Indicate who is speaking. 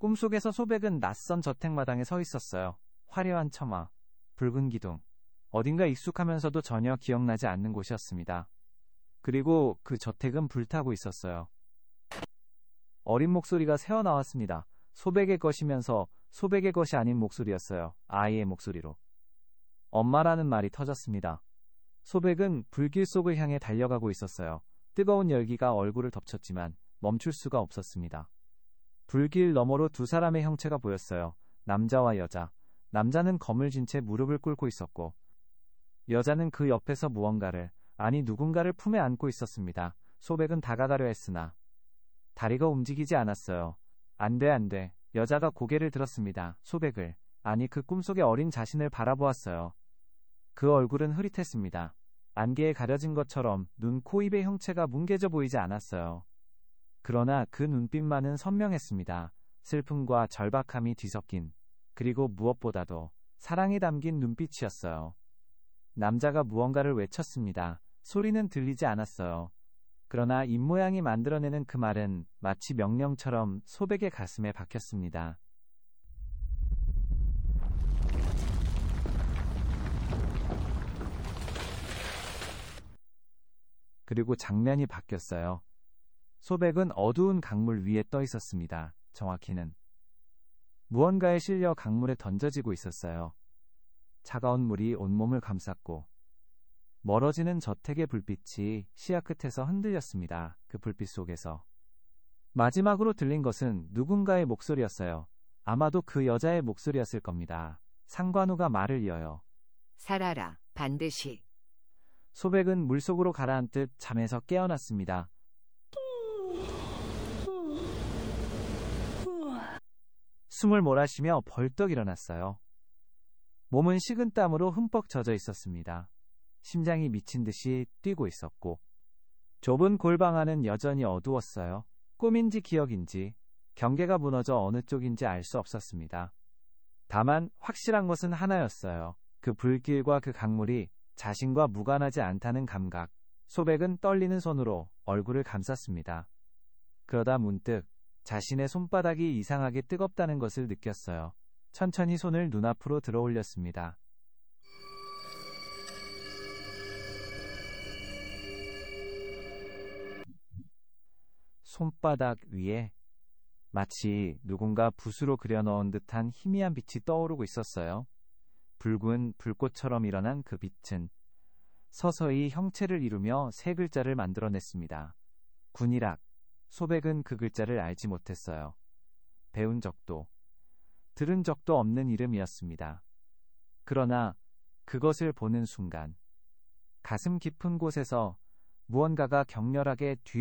Speaker 1: 꿈속에서 소백은 낯선 저택마당에 서 있었어요. 화려한 처마, 붉은 기둥, 어딘가 익숙하면서도 전혀 기억나지 않는 곳이었습니다. 그리고 그 저택은 불타고 있었어요. 어린 목소리가 새어나왔습니다. 소백의 것이면서 소백의 것이 아닌 목소리였어요. 아이의 목소리로. 엄마라는 말이 터졌습니다. 소백은 불길 속을 향해 달려가고 있었어요. 뜨거운 열기가 얼굴을 덮쳤지만 멈출 수가 없었습니다. 불길 너머로 두 사람의 형체가 보였어요. 남자와 여자. 남자는 검을 쥔 채 무릎을 꿇고 있었고 여자는 그 옆에서 무언가를, 아니 누군가를 품에 안고 있었습니다. 소백은 다가가려 했으나 다리가 움직이지 않았어요. 안 돼. 여자가 고개를 들었습니다. 소백을, 아니 그 꿈속의 어린 자신을 바라보았어요. 그 얼굴은 흐릿했습니다. 안개에 가려진 것처럼 눈, 코, 입의 형체가 뭉개져 보이지 않았어요. 그러나 그 눈빛만은 선명했습니다. 슬픔과 절박함이 뒤섞인, 그리고 무엇보다도 사랑이 담긴 눈빛이었어요. 남자가 무언가를 외쳤습니다. 소리는 들리지 않았어요. 그러나 입모양이 만들어내는 그 말은 마치 명령처럼 소백의 가슴에 박혔습니다. 그리고 장면이 바뀌었어요. 소백은 어두운 강물 위에 떠 있었습니다. 정확히는 무언가에 실려 강물에 던져지고 있었어요. 차가운 물이 온몸을 감쌌고 멀어지는 저택의 불빛이 시야 끝에서 흔들렸습니다. 그 불빛 속에서 마지막으로 들린 것은 누군가의 목소리였어요. 아마도 그 여자의 목소리였을 겁니다. 상관우가 말을 이어요.
Speaker 2: 살아라, 반드시.
Speaker 1: 소백은 물속으로 가라앉듯 잠에서 깨어났습니다. 숨을 몰아쉬며 벌떡 일어났어요. 몸은 식은땀으로 흠뻑 젖어 있었습니다. 심장이 미친 듯이 뛰고 있었고 좁은 골방 안은 여전히 어두웠어요. 꿈인지 기억인지 경계가 무너져 어느 쪽인지 알 수 없었습니다. 다만 확실한 것은 하나였어요. 그 불길과 그 강물이 자신과 무관하지 않다는 감각. 소백은 떨리는 손으로 얼굴을 감쌌습니다. 그러다 문득 자신의 손바닥이 이상하게 뜨겁다는 것을 느꼈어요. 천천히 손을 눈앞으로 들어 올렸습니다. 손바닥 위에 마치 누군가 붓으로 그려넣은 듯한 희미한 빛이 떠오르고 있었어요. 붉은 불꽃처럼 일어난 그 빛은 서서히 형체를 이루며 세 글자를 만들어냈습니다. 군이락. 소백은 그 글자를 알지 못했어요. 배운 적도, 들은 적도 없는 이름이었습니다. 그러나 그것을 보는 순간 가슴 깊은 곳에서 무언가가 격렬하게